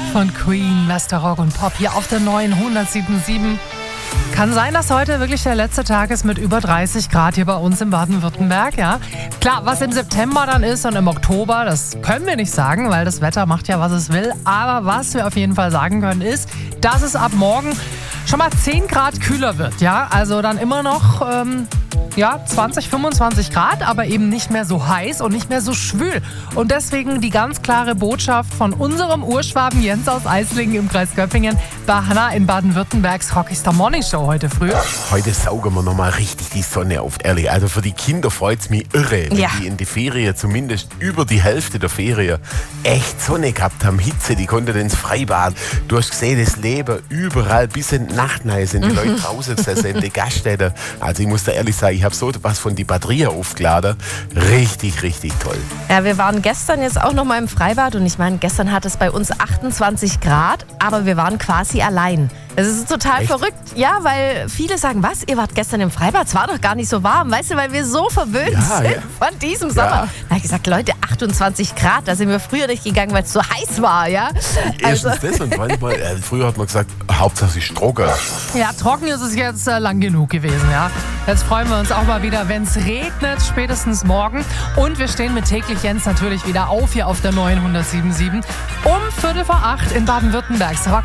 von Queen, Mr. Rock und Pop hier auf der neuen 107.7. Kann sein, dass heute wirklich der letzte Tag ist mit über 30 Grad hier bei uns in Baden-Württemberg. Ja. Klar, was im September dann ist und im Oktober, das können wir nicht sagen, weil das Wetter macht ja, was es will. Aber was wir auf jeden Fall sagen können, ist, dass es ab morgen schon mal 10 Grad kühler wird. Ja, also dann immer noch 20, 25 Grad, aber eben nicht mehr so heiß und nicht mehr so schwül. Und deswegen die ganz klare Botschaft von unserem Urschwaben Jens aus Eislingen im Kreis Göppingen bei Hanna in Baden-Württembergs Rockstar Morning Show heute früh. Heute saugen wir nochmal richtig die Sonne auf, ehrlich. Also für die Kinder freut es mich irre, wenn die in die Ferien, zumindest über die Hälfte der Ferien, echt Sonne gehabt haben, Hitze, die konnten ins Freibad. Du hast gesehen, das Leben überall, bis in die Nacht rein sind die Leute draußen gesessen, in den Gaststätten. Also ich muss da ehrlich sagen, ich habe so was von die Batterie aufgeladen. Richtig, richtig toll. Ja, wir waren gestern jetzt auch noch mal im Freibad und ich meine, gestern hat es bei uns 28 Grad, aber wir waren quasi allein. Das ist total verrückt. Ja, weil viele sagen, was, ihr wart gestern im Freibad? Es war doch gar nicht so warm, weißt du, weil wir so verwöhnt sind von diesem Sommer. Da habe ich gesagt, Leute, 28 Grad, da sind wir früher nicht gegangen, weil es so heiß war, ja. Erstens das und manchmal, früher hat man gesagt, Hauptsache ist trocken. Ja, trocken ist es jetzt lang genug gewesen, ja. Jetzt freuen wir uns auch mal wieder, wenn es regnet, spätestens morgen. Und wir stehen mit täglich Jens natürlich wieder auf hier auf der neuen 107.7 um 7:45 in Baden-Württembergs Rock